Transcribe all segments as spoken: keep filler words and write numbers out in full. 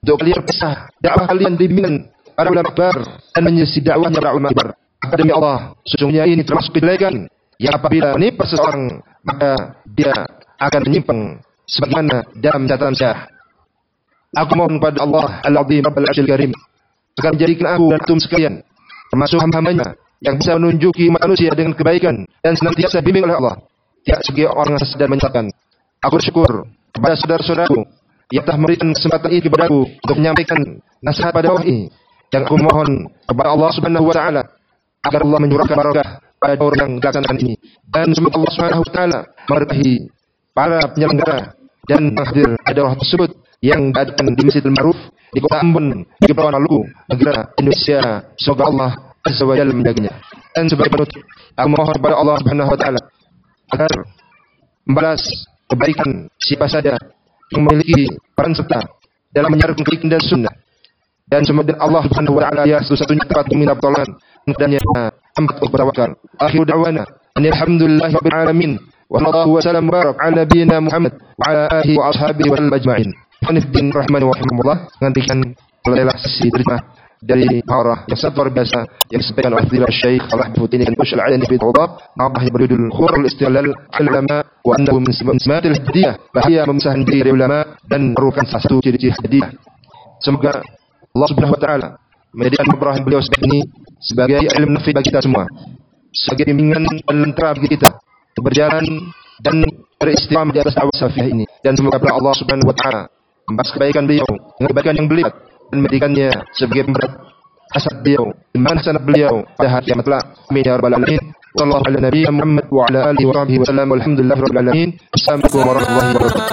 untuk kalian pisah dakwah kalian di bimbingan para ulama bar dan menyelesaikan dakwahnya para ulama bar. Demi Allah, sesungguhnya ini termasuk kejelekan yang apabila menimpa seseorang maka dia akan menyimpang sebagaimana dalam catatan syah. Aku mohon kepada Allah Al-Azim Rabbul Arsyil Karim agar menjadikan aku dan antum sekalian termasuk hamba-hambanya yang bisa menunjuki manusia dengan kebaikan dan senantiasa bimbing oleh Allah, tidak sebagai orang yang sesat dan menyesatkan. Aku bersyukur kepada saudara-saudaraku yang telah memberikan kesempatan ini kepadaku untuk menyampaikan nasihat pada dakwah ini, dan aku mohon kepada Allah Subhanahu wa taala agar Allah menyurahkan barakah pada dakwah yang dilaksanakan ini, dan semoga Allah Subhanahu wa taala memberkahi para penyelenggara dan hadir pada dakwah tersebut yang diadakan di Masjidil Ma'ruf di Kota Ambon, di Kepulauan Maluku, negara Indonesia. Semoga Allah Azza wa Jalla menjaganya. Dan sebagai penutup, aku mohon kepada Allah Subhanahu wa taala agar membalas kebaikan siapa saja yang memiliki peran serta dalam menyiarkan kebaikan dan sunnah. Dan semoga Allah Subhanahu wa taala ya satu-satunya tempat meminta pertolongan dan ya tempat bertawakal. Akhiru da'wana alhamdulillahi rabbil alamin. Wa sallallahu wa sallam barak ala nabiyyina Muhammad wa ala alihi wa ashabihi wa sallam ajma'in. Khonifuddin rahmani wa rahimahullah. Nantikan selesai sesi cerita dari Harah yang sangat luar biasa yang disampaikan oleh Fadilah Syekh Allah Bufutini dan Ushal Alani fi Tawdah Nabah berjudul Khurul Istilal Ulama wa annahu min simatil hadiyah, bahaya memisahkan diri ulama dan merupakan satu ciri-ciri hadiyah. Semoga Allah Subhanahu wa taala menjadikan pemberian beliau sebagai ini sebagai ilmu nafi bagi kita semua, sebagai bimbingan dan lentera bagi kita berjalan dan beristiqamah di atas dakwah salafiyah ini. Dan semoga Allah Subhanahu wa taala membalas kebaikan beliau dengan kebaikan yang beliau dan memberikannya sebagai pemberat hasad beliau, iman hasanat beliau pada hari kiamat kelak. Amin ya rabbal alamin. Sallallahu ala nabiyina Muhammad wa ala alihi wa sahbihi wa sallam. Walhamdulillahi rabbil alamin. Assalamualaikum warahmatullahi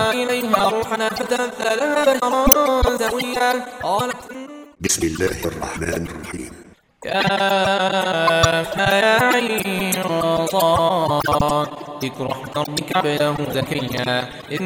wabarakatuh. Bismillahirrahmanirrahim. كافها يا عين صاد ذكر رحمة ربك عبده زكريا